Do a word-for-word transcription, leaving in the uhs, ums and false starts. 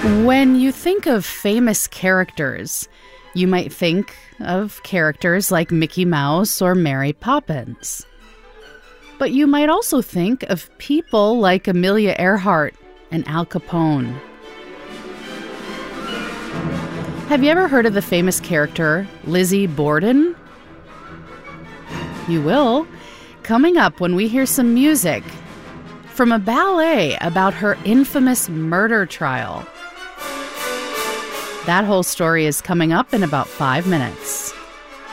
When you think of famous characters, you might think of characters like Mickey Mouse or Mary Poppins. But you might also think of people like Amelia Earhart and Al Capone. Have you ever heard of the famous character Lizzie Borden? You will, coming up when we hear some music from a ballet about her infamous murder trial. That whole story is coming up in about five minutes.